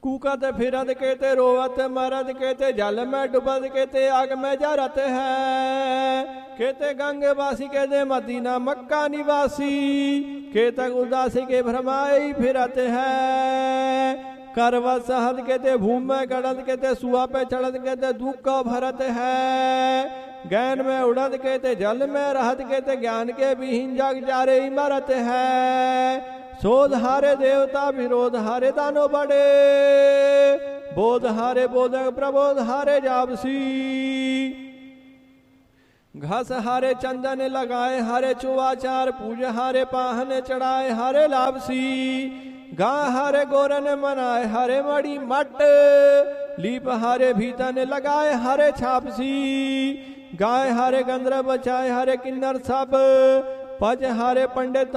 कूकत फिरत केते रोवत मरत केते जल में डुबत केते आग में जरत है। केते गंगवासी केते मदीना मक्का निवासी केते उदासी के भ्रमाई फिरत है। करवत सहद केते भूमि में गड़त केते सुआ पे चढ़त केते दुख का भरत है। ज्ञान में उड़त केते जल में रहत केते ज्ञान के विहीन जग जारे मरत है। शोध हारे देवता विरोध हारे दानो बड़े बोध हारे बोधक प्रबोध हारे जापसी। घस हारे चंदन लगाए हारे चुवाचार पूज हारे पाहन चढ़ाए हारे लापसी। गा हारे गोरन मनाए हरे मड़ी मट लीप हारे भीतन लगाए हरे छापसी। गाय हारे गंद्र बचाए हरे किन्नर सब पज हारे पंडित